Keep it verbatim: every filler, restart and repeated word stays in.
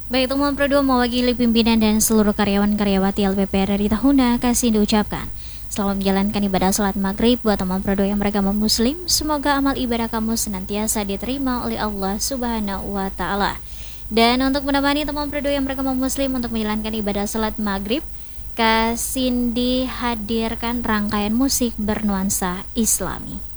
Baik, temuan Pro dua mewakili pimpinan dan seluruh karyawan-karyawati L P P R R I Tahuna kasih diucapkan selamat menjalankan ibadah salat maghrib buat teman Pro dua yang beragama muslim. Semoga amal ibadah kamu senantiasa diterima oleh Allah Subhanahu wa Ta'ala. Dan untuk menemani teman Pro dua yang beragama muslim untuk menjalankan ibadah salat maghrib, kasih dihadirkan rangkaian musik bernuansa Islami.